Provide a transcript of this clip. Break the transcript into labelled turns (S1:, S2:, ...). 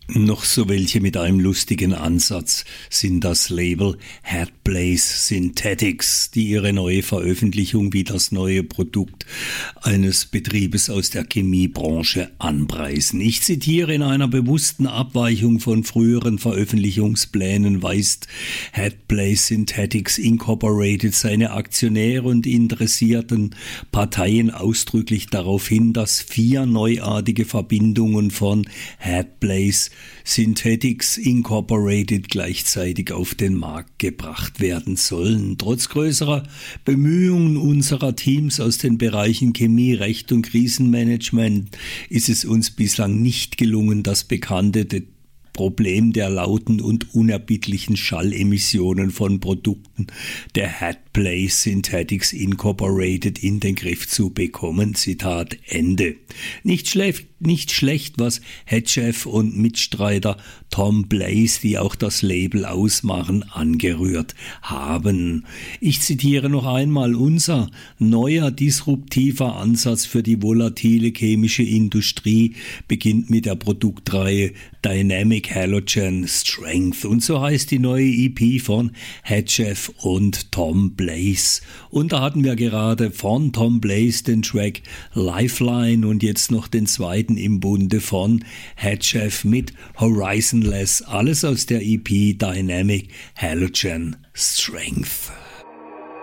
S1: Noch so welche mit einem lustigen Ansatz sind das Label Headblaze Synthetics, die ihre neue Veröffentlichung wie das neue Produkt eines Betriebes aus der Chemiebranche anpreisen. Ich zitiere: In einer bewussten Abweichung von früheren Veröffentlichungsplänen weist Headblaze Synthetics Incorporated seine Aktionäre und interessierten Parteien ausdrücklich darauf hin, dass 4 neuartige Verbindungen von Headblaze Synthetics Incorporated gleichzeitig auf den Markt gebracht werden sollen. Trotz größerer Bemühungen unserer Teams aus den Bereichen Chemie, Recht und Krisenmanagement ist es uns bislang nicht gelungen, das bekannte Problem der lauten und unerbittlichen Schallemissionen von Produkten der Headblaze Synthetics Incorporated in den Griff zu bekommen. Zitat Ende. Nicht schlecht, was Headchef und Mitstreiter Tom Blaze, die auch das Label ausmachen, angerührt haben. Ich zitiere noch einmal: Unser neuer disruptiver Ansatz für die volatile chemische Industrie beginnt mit der Produktreihe Dynamic Halogen Strength, und so heißt die neue EP von Headchef und Tom Blaze. Und da hatten wir gerade von Tom Blaze den Track Lifeline und jetzt noch den zweiten im Bunde von Headchef mit Horizonless, alles aus der EP Dynamic Halogen Strength.